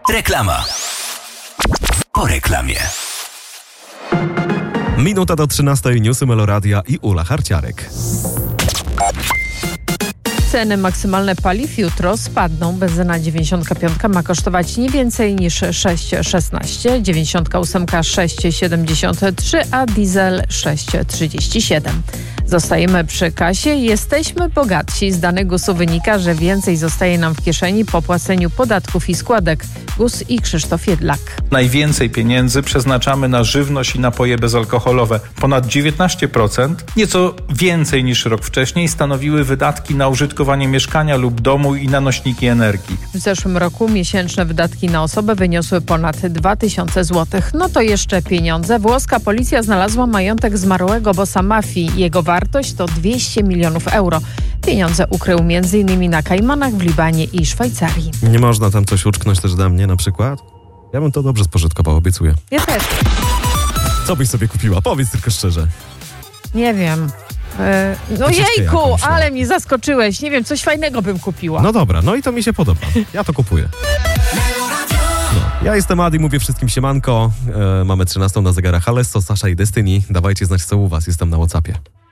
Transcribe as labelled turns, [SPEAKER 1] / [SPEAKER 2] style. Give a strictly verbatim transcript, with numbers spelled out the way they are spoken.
[SPEAKER 1] Reklama. Po reklamie.
[SPEAKER 2] Minuta do trzynastej, newsy Meloradia i Ula Harciarek.
[SPEAKER 3] Ceny maksymalne paliw jutro spadną. Benzyna dziewięćdziesiąt pięć ma kosztować nie więcej niż sześć szesnaście, dziewięćdziesiąt osiem sześć siedemdziesiąt trzy, a diesel sześć trzydzieści siedem. Zostajemy przy kasie. Jesteśmy bogatsi. Z danych gusu wynika, że więcej zostaje nam w kieszeni po płaceniu podatków i składek. Gus i Krzysztof Jedlak.
[SPEAKER 4] Najwięcej pieniędzy przeznaczamy na żywność i napoje bezalkoholowe. Ponad dziewiętnaście procent, nieco więcej niż rok wcześniej, stanowiły wydatki na użytkowanie mieszkania lub domu i na nośniki energii.
[SPEAKER 3] W zeszłym roku miesięczne wydatki na osobę wyniosły ponad dwa tysiące złotych. No to jeszcze pieniądze. Włoska policja znalazła majątek zmarłego bossa mafii. Jego wartość to dwieście milionów euro. Pieniądze ukrył między innymi na Kajmanach, w Libanie i Szwajcarii.
[SPEAKER 2] Nie można tam coś uczknąć też dla mnie na przykład? Ja bym to dobrze spożytkował, obiecuję.
[SPEAKER 3] Ja też.
[SPEAKER 2] Co byś sobie kupiła? Powiedz tylko szczerze.
[SPEAKER 3] Nie wiem. E, no
[SPEAKER 2] Ucieczkę
[SPEAKER 3] jejku,
[SPEAKER 2] jakąś, no.
[SPEAKER 3] ale mnie zaskoczyłeś. Nie wiem, coś fajnego bym kupiła.
[SPEAKER 2] No dobra, no i to mi się podoba. Ja to kupuję. No, ja jestem Adi, mówię wszystkim siemanko. E, mamy trzynastą na zegarach Alesso, Sasza i Destiny. Dawajcie znać, co u was. Jestem na WhatsAppie.